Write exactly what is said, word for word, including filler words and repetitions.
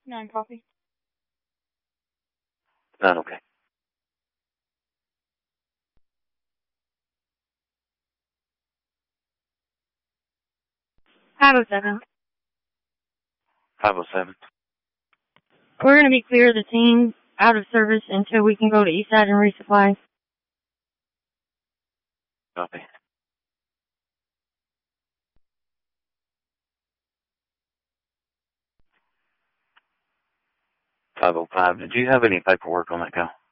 Nine copy. None, okay. five oh seven. five oh seven. We're going to be clear of the team out of service until we can go to Eastside and resupply. Copy. five oh five. Did you have any paperwork on that cow?